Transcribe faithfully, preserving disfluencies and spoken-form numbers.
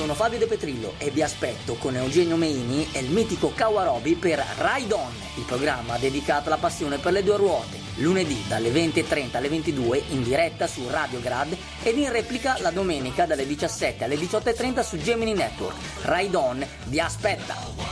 sono Fabio De Petrillo e vi aspetto con Eugenio Meini e il mitico Kawarobi per Ride On, il programma dedicato alla passione per le due ruote, lunedì dalle venti e trenta alle ventidue in diretta su Radio Grad ed in replica la domenica dalle diciassette alle diciotto e trenta su Gemini Network. Ride On vi aspetta!